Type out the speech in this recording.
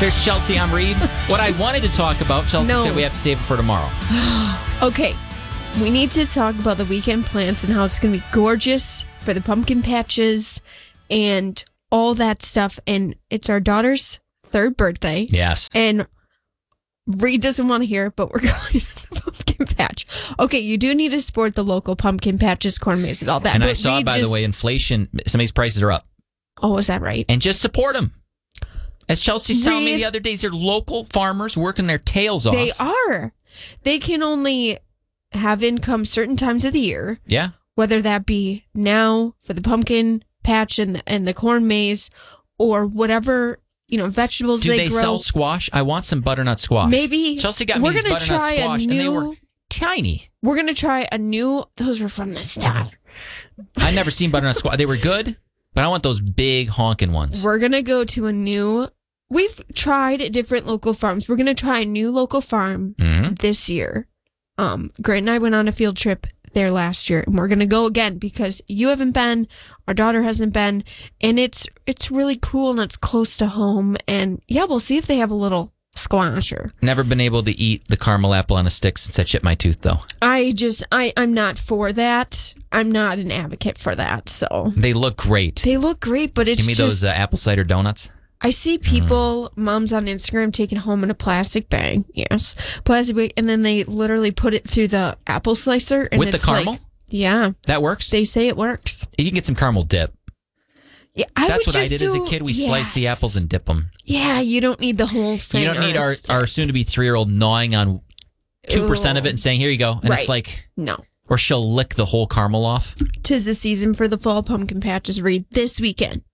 There's Chelsea. I'm Reed. What I wanted to talk about, Chelsea said we have to save it for tomorrow. Okay. We need to talk about the weekend plans and how it's going to be gorgeous for the pumpkin patches and all that stuff. And it's our daughter's 3rd birthday. Yes. And Reed doesn't want to hear it, but we're going to the pumpkin patch. Okay, you do need to support the local pumpkin patches, corn maze, and all that. And but I saw, by the way, inflation, some of these prices are up. Oh, is that right? And just support them. As Chelsea's telling me the other day, these are local farmers working their tails off. They are. They can only have income certain times of the year. Yeah. Whether that be now for the pumpkin patch and the corn maze or whatever, vegetables Do they grow. sell squash? I want some butternut squash. Maybe. Chelsea got me these butternut squash, and they were tiny. We're going to try those were from the store. I've never seen butternut squash. They were good, but I want those big honking ones. We're going to go to we've tried different local farms. We're going to try a new local farm this year. Grant and I went on a field trip there last year, and we're going to go again because you haven't been, our daughter hasn't been, and it's really cool and it's close to home. And yeah, we'll see if they have a little squasher. Never been able to eat the caramel apple on a stick since I chipped my tooth, though. I'm not for that. I'm not an advocate for that. So they look great. But it's give me just, those apple cider donuts. I see people, moms on Instagram, taking home in a plastic bag. Yes, plastic bag, and then they literally put it through the apple slicer. And with the caramel? Yeah. That works? They say it works. You can get some caramel dip. Yeah, That's what I did as a kid. We sliced the apples and dip them. Yeah, you don't need the whole thing. You don't need our soon-to-be 3-year-old gnawing on 2% of it and saying, here you go. And it's like... No. Or she'll lick the whole caramel off. 'Tis the season for the fall pumpkin patches, Reed, this weekend.